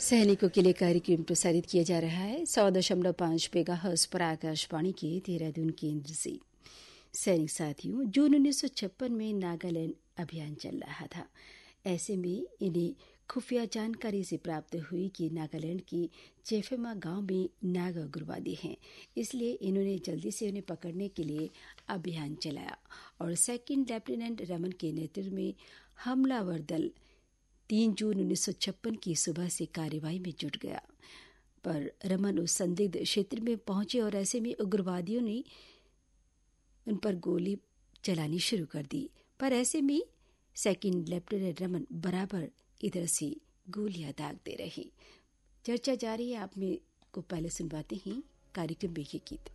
सैनिकों के लिए कार्यक्रम प्रसारित किया जा रहा है 100.5 मेगाहर्ट्ज पर आकाशवाणी के देहरादून केंद्र से। सैनिक साथियों, जून 1956 में नागालैंड अभियान चल रहा था। ऐसे में इन्हें खुफिया जानकारी से प्राप्त हुई कि नागालैंड की चेफेमा गांव में नागा उग्रवादी हैं। इसलिए इन्होंने जल्दी से उन्हें पकड़ने के लिए अभियान चलाया और सेकंड लेफ्टिनेंट रमन के नेतृत्व में हमलावर दल 3 जून 1956 की सुबह से कार्रवाई में जुट गया। पर रमन उस संदिग्ध क्षेत्र में पहुंचे और ऐसे में उग्रवादियों ने उन पर गोली चलानी शुरू कर दी। पर ऐसे में सेकंड लेफ्टिनेंट रमन बराबर इधर से गोलियां दागते रहे। चर्चा जारी है। आप में को पहले सुनवाते हैं कार्यक्रम में ये गीत।